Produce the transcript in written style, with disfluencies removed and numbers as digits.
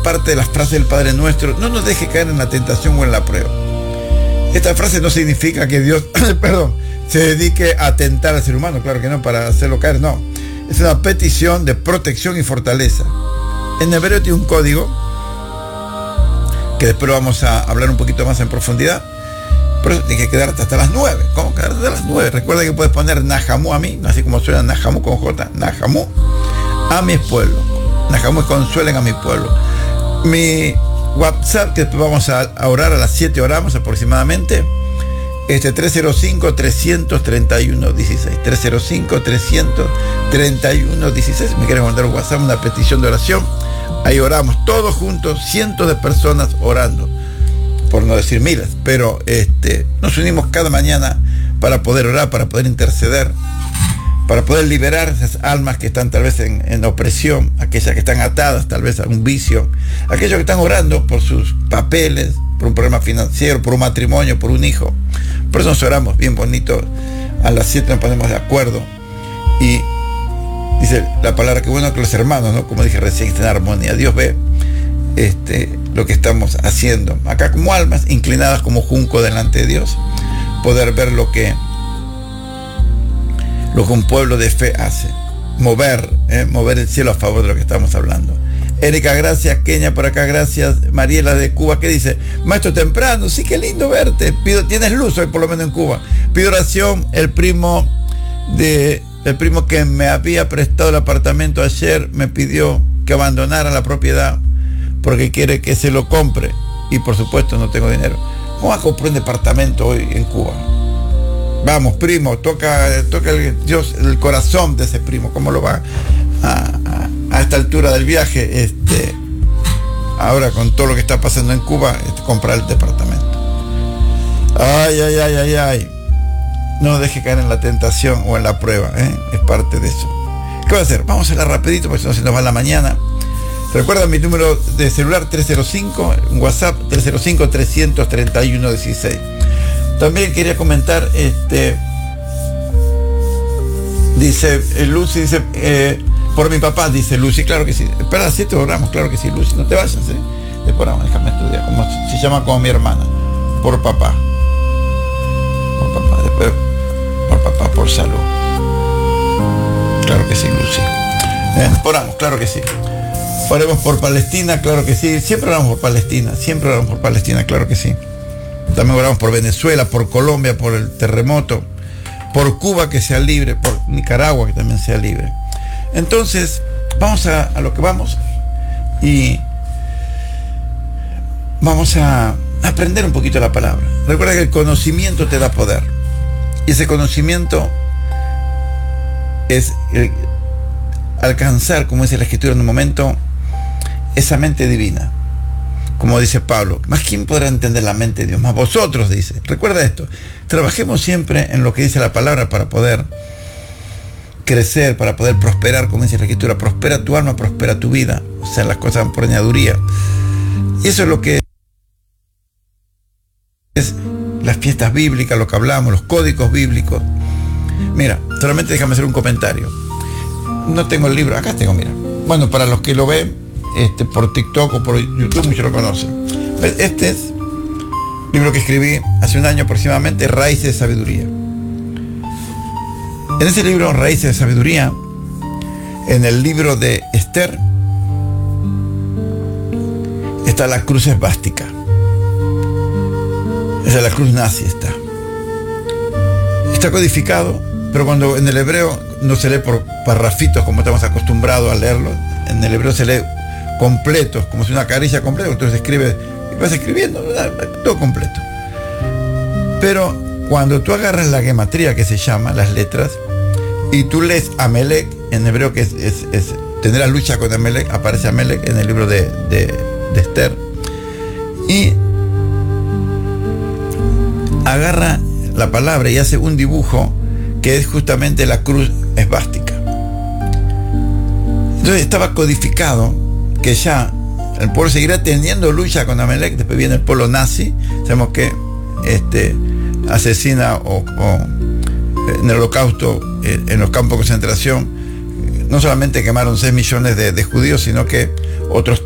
parte de las frases del Padre Nuestro: no nos deje caer en la tentación o en la prueba. Esta frase no significa que Dios se dedique a tentar al ser humano, claro que no, para hacerlo caer, no. Es una petición de protección y fortaleza. En hebreo tiene un código que después lo vamos a hablar un poquito más en profundidad. Por eso tiene que quedarte hasta las 9. ¿Cómo quedarte hasta las 9? Recuerda que puedes poner Nahamú a mí, así como suena Nahamú con J. Nahamú a mi pueblo. Nahamú es consuelen a mi pueblo. Mi WhatsApp, que vamos a orar a las 7, oramos aproximadamente, 305-331-16. 305-331-16. Me quieres mandar un WhatsApp, una petición de oración. Ahí oramos todos juntos, cientos de personas orando, por no decir miles, pero nos unimos cada mañana para poder orar, para poder interceder, para poder liberar esas almas que están tal vez en opresión, aquellas que están atadas tal vez a un vicio, aquellos que están orando por sus papeles, por un problema financiero, por un matrimonio, por un hijo. Por eso nos oramos bien bonito. A las 7 nos ponemos de acuerdo y dice la palabra que bueno que los hermanos, ¿no? Como dije recién, estén en armonía. Dios ve lo que estamos haciendo acá como almas inclinadas como junco delante de Dios, poder ver lo que un pueblo de fe hace, mover el cielo a favor de lo que estamos hablando. Erika, gracias. Kenia por acá, gracias. Mariela de Cuba, ¿qué dice? Maestro temprano, sí, qué lindo verte. Tienes luz hoy por lo menos en Cuba. Pido oración. El primo que me había prestado el apartamento ayer me pidió que abandonara la propiedad porque quiere que se lo compre y por supuesto no tengo dinero. ¿Cómo vas a comprar un departamento hoy en Cuba? Vamos, primo, toca el corazón de ese primo. ¿Cómo lo va a esta altura del viaje, ahora con todo lo que está pasando en Cuba, comprar el departamento? Ay. No deje caer en la tentación o en la prueba, es parte de eso. ¿Qué va a hacer? Vamos a hablar rapidito porque si no se nos va la mañana. Recuerda mi número de celular 305, WhatsApp 305-331-16. También quería comentar, dice Lucy, dice, por mi papá, dice Lucy, claro que sí. Espera, 7 oramos, claro que sí, Lucy, no te vayas, Después oramos, déjame estudiar, como se llama como mi hermana, por papá. Por papá, después por papá, por salud. Claro que sí, Lucy. Oramos, claro que sí. Oremos por Palestina, claro que sí. Siempre oramos por Palestina, claro que sí. También oramos por Venezuela, por Colombia, por el terremoto, por Cuba que sea libre, por Nicaragua que también sea libre. Entonces, vamos a lo que vamos y vamos a aprender un poquito la palabra. Recuerda que el conocimiento te da poder y ese conocimiento es alcanzar, como dice la Escritura en un momento, esa mente divina. Como dice Pablo, más quién podrá entender la mente de Dios, más vosotros, dice. Recuerda esto, trabajemos siempre en lo que dice la palabra para poder crecer, para poder prosperar, como dice la Escritura. Prospera tu alma, prospera tu vida, o sea, las cosas por añadiduría. Y eso es lo que es las fiestas bíblicas, lo que hablamos, los códigos bíblicos. Mira, solamente déjame hacer un comentario. No tengo el libro, acá tengo, mira. Bueno, para los que lo ven por TikTok o por YouTube, muchos lo conocen. Este es un libro que escribí hace un año aproximadamente, Raíces de Sabiduría. En ese libro, Raíces de Sabiduría, en el libro de Esther, está la cruz esvástica. Esa es la cruz nazi, está codificado, pero cuando en el hebreo no se lee por parrafitos como estamos acostumbrados a leerlo. En el hebreo se lee completo, como si una caricia completa. Entonces escribe, y vas escribiendo todo completo. Pero cuando tú agarras la gematría, que se llama, las letras, y tú lees Amelec, en hebreo, que es tendrás lucha con Amelec, aparece Amelec en el libro de Esther, y agarra la palabra y hace un dibujo que es justamente la cruz esvástica. Entonces estaba codificado que ya el pueblo seguirá teniendo lucha con Amelec. Después viene el pueblo nazi, sabemos que asesina o en el holocausto, en los campos de concentración, no solamente quemaron 6 millones de judíos, sino que otros